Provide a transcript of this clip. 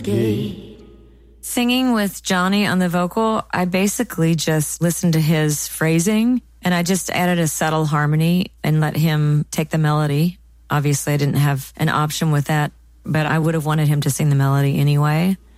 Singing with Johnny on the vocal, I basically just listened to his phrasing and I just added a subtle harmony and let him take the melody. Obviously, I didn't have an option with that, but I would have wanted him to sing the melody anyway.